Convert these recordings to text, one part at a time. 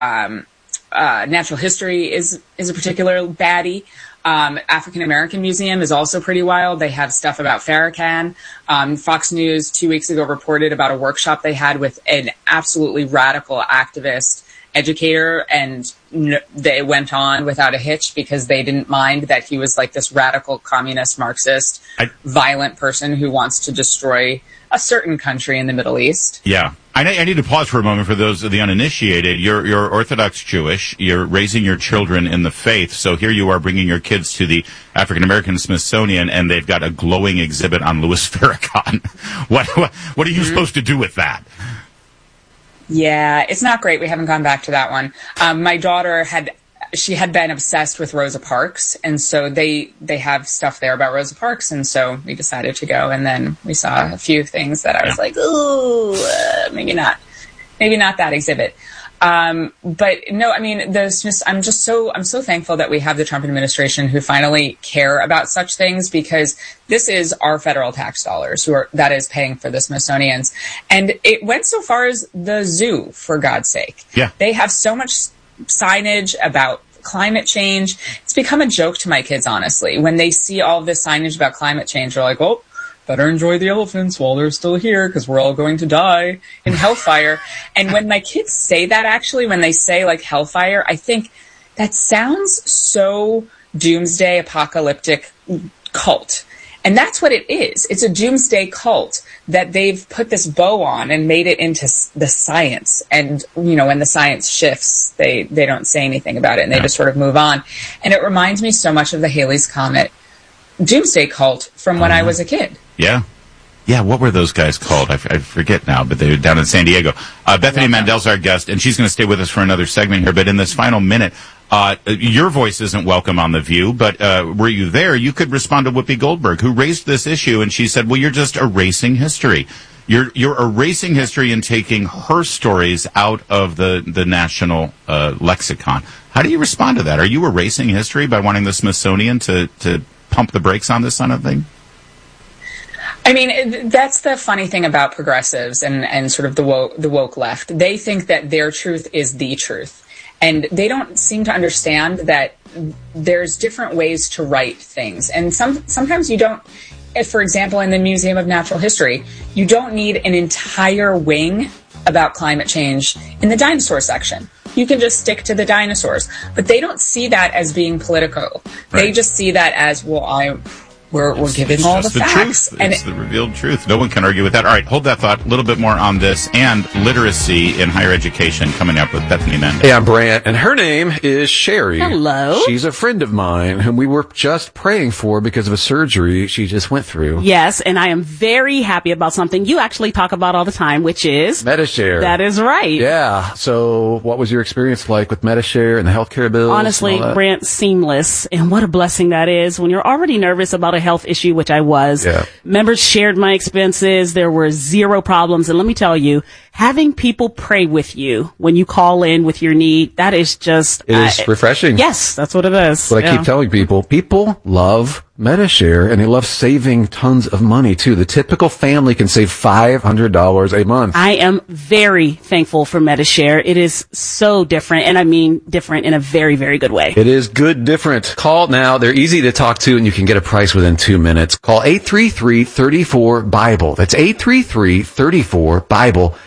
Natural History is a particular baddie. African American Museum is also pretty wild. They have stuff about Farrakhan. Fox News 2 weeks ago reported about a workshop they had with an absolutely radical activist educator, and they went on without a hitch because they didn't mind that he was like this radical communist Marxist violent person who wants to destroy a certain country in the Middle East. Yeah. I need to pause for a moment for those of the uninitiated. You're Orthodox Jewish. You're raising your children in the faith. So here you are bringing your kids to the African American Smithsonian, and they've got a glowing exhibit on Louis Farrakhan. What are you supposed to do with that? Yeah, it's not great. We haven't gone back to that one. My daughter had been obsessed with Rosa Parks, and so they have stuff there about Rosa Parks, and so we decided to go, and then we saw a few things that I was like, ooh, maybe not that exhibit. But no, I mean, I'm so thankful that we have the Trump administration who finally care about such things, because this is our federal tax dollars that is paying for the Smithsonian's. And it went so far as the zoo, for God's sake. Yeah. They have so much signage about climate change. It's become a joke to my kids, honestly. When they see all this signage about climate change, they're like, oh, better enjoy the elephants while they're still here, because we're all going to die in hellfire. And when my kids say that, actually, when they say like hellfire, I think that sounds so doomsday apocalyptic cult. And that's what it is. It's a doomsday cult that they've put this bow on and made it into the science. And, you know, when the science shifts, they don't say anything about it, and they just sort of move on. And it reminds me so much of the Halley's Comet doomsday cult from when I was a kid. Yeah. Yeah, what were those guys called? I forget now, but they were down in San Diego. Bethany Mandel's our guest, and she's going to stay with us for another segment here. But in this final minute, your voice isn't welcome on The View, but were you there, you could respond to Whoopi Goldberg, who raised this issue, and she said, well, you're just erasing history. You're erasing history and taking her stories out of the national lexicon. How do you respond to that? Are you erasing history by wanting the Smithsonian to pump the brakes on this kind of thing? I mean, that's the funny thing about progressives and sort of the woke left. They think that their truth is the truth. And they don't seem to understand that there's different ways to write things. And sometimes you don't, for example, in the Museum of Natural History, you don't need an entire wing about climate change in the dinosaur section. You can just stick to the dinosaurs. But they don't see that as being political. Right. They just see that as, well, we're giving all the facts. Truth. It's the revealed truth. No one can argue with that. All right, hold that thought. A little bit more on this and literacy in higher education coming up with Bethany Mendel. Hey, I'm Brant, and her name is Sherry. Hello. She's a friend of mine whom we were just praying for because of a surgery she just went through. Yes, and I am very happy about something you actually talk about all the time, which is Medi-Share. That is right. Yeah. So what was your experience like with Medi-Share and the healthcare bills? Honestly, Brant, seamless. And what a blessing that is when you're already nervous about a health issue, which I was. Yeah. Members shared my expenses. There were zero problems. And let me tell you, having people pray with you when you call in with your need, that is just... It is refreshing. Yes, that's what it is. What I keep telling people. People love Medi-Share, and they love saving tons of money, too. The typical family can save $500 a month. I am very thankful for Medi-Share. It is so different, and I mean different in a very, very good way. It is good different. Call now. They're easy to talk to, and you can get a price within 2 minutes. Call 833-34-BIBLE. That's 833-34-BIBLE.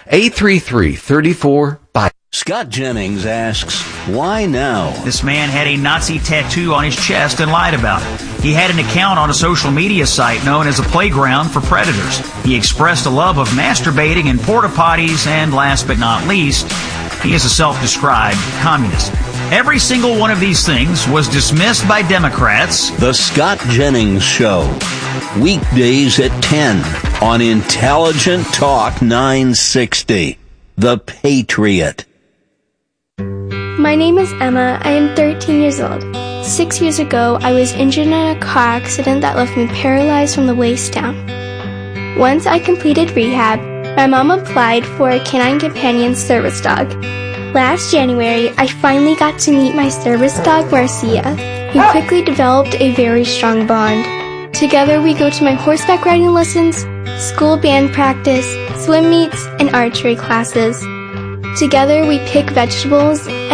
833-34-BIBLE. Scott Jennings asks, why now? This man had a Nazi tattoo on his chest and lied about it. He had an account on a social media site known as a playground for predators. He expressed a love of masturbating in porta potties, and last but not least, he is a self-described communist. Every single one of these things was dismissed by Democrats. The Scott Jennings Show. Weekdays at 10 on Intelligent Talk 960. The Patriot. My name is Emma. I am 13 years old. 6 years ago, I was injured in a car accident that left me paralyzed from the waist down. Once I completed rehab, my mom applied for a canine companion service dog. Last January, I finally got to meet my service dog, Marcia, who quickly developed a very strong bond. Together, we go to my horseback riding lessons, school band practice, swim meets, and archery classes. Together we pick vegetables